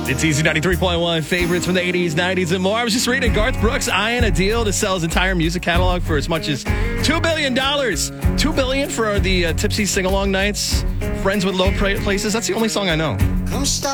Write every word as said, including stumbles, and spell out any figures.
It's Easy ninety-three point one, favorites from the eighties, nineties, and more. I was just reading Garth Brooks eyeing a deal to sell his entire music catalog for as much as two billion dollars. two billion dollars for the uh, Tipsy Sing-Along nights, Friends with Low Places. That's the only song I know.